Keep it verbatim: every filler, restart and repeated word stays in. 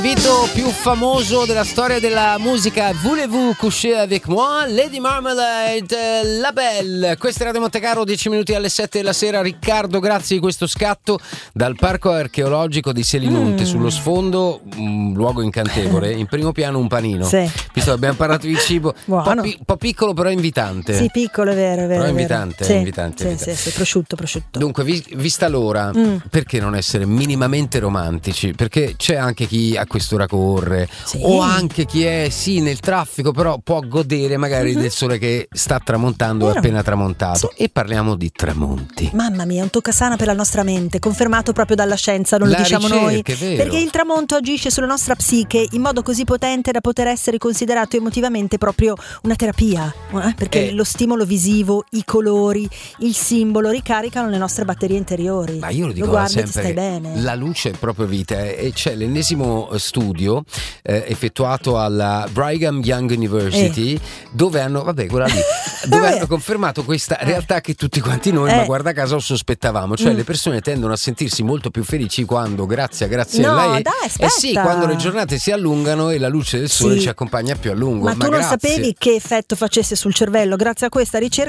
Vito più famoso della storia della musica, Voulez-vous coucher avec moi? Lady Marmalade, La Belle. Questa è Radio Monte-Carlo, dieci minuti alle sette della sera. Riccardo, grazie di questo scatto dal parco archeologico di Selinunte. Mm. Sullo sfondo un luogo incantevole, in primo piano un panino. Sì. Visto che abbiamo parlato di cibo, un po', pi- po' piccolo però invitante. Sì, piccolo, è vero, è vero. Però invitante, sì, invitante, sì, invitante. Sì, sì, prosciutto, prosciutto. Dunque, vi- vista l'ora, mm. perché non essere minimamente romantici? Perché c'è anche chi a quest'ora corre, sì. o anche chi è sì nel traffico, però può godere magari mm-hmm. del sole che sta tramontando o appena tramontato. Sì. E parliamo di tramonti. Mamma mia, un toccasana per la nostra mente, confermato proprio dalla scienza, non la lo diciamo ricerca, noi. È vero. Perché il tramonto agisce sulla nostra psiche in modo così potente da poter essere considerato emotivamente proprio una terapia, eh? Perché eh. lo stimolo visivo, i colori, il simbolo ricaricano le nostre batterie interiori. Ma io lo dico lo guardi, sempre, stai bene. La luce è proprio vita, e c'è l'ennesimo studio eh, effettuato alla Brigham Young University, eh. dove hanno, vabbè, quella lì, dove hanno confermato questa eh. realtà che tutti quanti noi, eh. ma guarda caso, sospettavamo, cioè mm. le persone tendono a sentirsi molto più felici quando, grazie a Graziella, no, e, dai, aspetta. eh sì, quando le giornate si allungano e la luce del sole sì. ci accompagna più a lungo. Ma, ma tu grazie. non sapevi che effetto facesse sul cervello grazie a questa ricerca